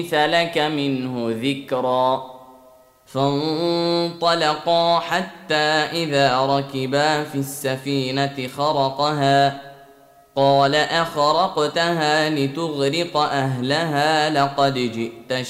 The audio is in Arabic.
لك منه ذكرا. فانطلقا حتى إذا ركبا في السفينة خرقها قال أخرقتها لتغرق أهلها لقد جئت